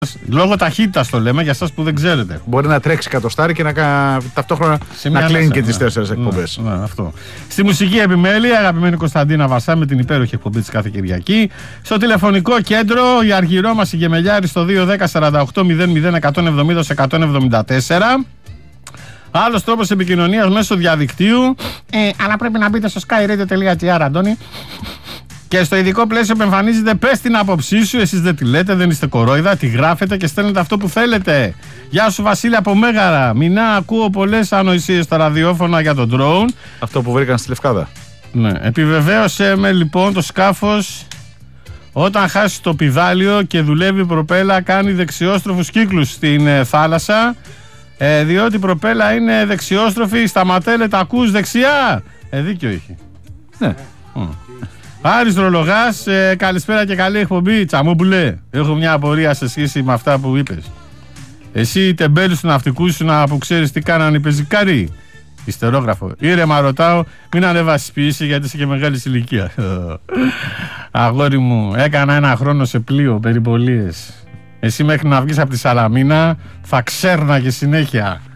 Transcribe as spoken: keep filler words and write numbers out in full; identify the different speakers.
Speaker 1: Λόγω ταχύτητας το λέμε για εσάς που δεν ξέρετε.
Speaker 2: Μπορεί να τρέξει εκατοστάρι και να, ταυτόχρονα να κλείνει και τις τέσσερις ναι, εκπομπές.
Speaker 1: Ναι, ναι, αυτό. Στη μουσική επιμέλεια, αγαπημένη Κωνσταντίνα Βασά με την υπέροχη εκπομπή της κάθε Κυριακή. Στο τηλεφωνικό κέντρο, η αργυρό μας η Γεμελιάρη στο δύο ένα μηδέν σαράντα οκτώ μηδέν μηδέν εκατόν εβδομήντα εκατόν εβδομήντα τέσσερα. Άλλος τρόπος επικοινωνίας μέσω διαδικτύου. Ε, αλλά πρέπει να μπείτε στο skyradio τελεία gr, Αντώνη. Και στο ειδικό πλαίσιο που εμφανίζεται, πες την άποψή σου. Εσείς δεν τη λέτε, δεν είστε κορόιδα. Τη γράφετε και στέλνετε αυτό που θέλετε. Γεια σου, Βασίλη από Μέγαρα. Μινά, ακούω πολλές ανοησίες στα ραδιόφωνα για τον drone.
Speaker 2: Αυτό που βρήκαν στη Λευκάδα.
Speaker 1: Ναι. Επιβεβαίωσε με λοιπόν το σκάφος. Όταν χάσει το πηδάλιο και δουλεύει η προπέλα, κάνει δεξιόστροφους κύκλους στην ε, θάλασσα. Ε, διότι η προπέλα είναι δεξιόστροφη. Σταματέλε, τα ακούς δεξιά. Ε, δίκιο είχε.
Speaker 2: Ναι.
Speaker 1: Mm. Άρης Ρολογάς, ε, καλησπέρα και καλή εκπομπή. Τσαμόμπουλε, έχω μια απορία σε σχέση με αυτά που είπες. Εσύ τεμπέλους του ναυτικού σου να που ξέρεις τι κάνανε οι πεζικάροι. Ιστερόγραφο. Ήρεμα ρωτάω, μην ανεβάσεις ποιήση γιατί είσαι και μεγάλη ηλικία. Αγόρι μου, έκανα ένα χρόνο σε πλοίο, περιπολίες. Εσύ μέχρι να βγεις από τη Σαλαμίνα θα ξέρνα και συνέχεια.